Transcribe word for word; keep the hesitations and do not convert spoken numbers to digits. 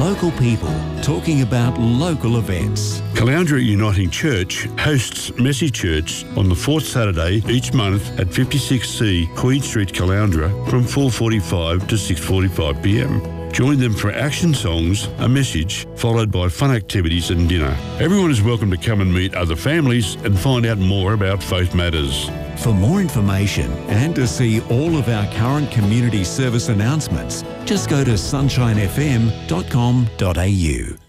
local people talking about local events. Caloundra Uniting Church hosts Messy Church on the fourth Saturday each month at fifty-six C Queen Street, Caloundra from four forty-five to six forty-five p m. Join them for action songs, a message, followed by fun activities and dinner. Everyone is welcome to come and meet other families and find out more about faith matters. For more information and to see all of our current community service announcements, just go to sunshine f m dot com dot a u.